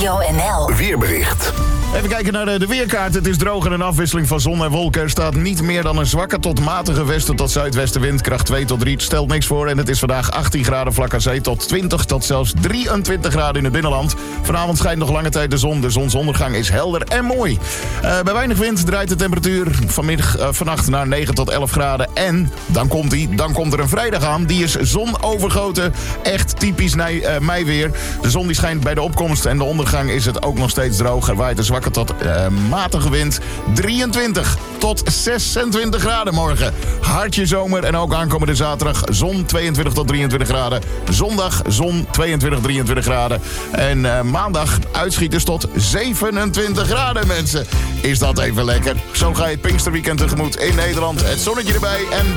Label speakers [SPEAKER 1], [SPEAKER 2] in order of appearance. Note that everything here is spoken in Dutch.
[SPEAKER 1] Radio NL.
[SPEAKER 2] Weerbericht.
[SPEAKER 3] Even kijken naar de weerkaart. Het is droog en een afwisseling van zon en wolken. Er staat niet meer dan een zwakke tot matige westen tot zuidwestenwind. Kracht 2 tot 3. Het stelt niks voor. En het is vandaag 18 graden vlak aan zee tot 20 tot zelfs 23 graden in het binnenland. Vanavond schijnt nog lange tijd de zon. De zonsondergang is helder en mooi. Bij weinig wind draait de temperatuur vannacht naar 9 tot 11 graden. En dan komt er een vrijdag aan. Die is zonovergoten. Echt typisch meiweer. De zon die schijnt bij de opkomst en de ondergang is het ook nog steeds droog. Er waait een zwakke tot matige wind. 23 tot 26 graden morgen. Hartje zomer en ook aankomende zaterdag zon 22 tot 23 graden. Zondag zon 22, 23 graden. En maandag uitschieters tot 27 graden, mensen. Is dat even lekker? Zo ga je het Pinksterweekend tegemoet in Nederland. Het zonnetje erbij en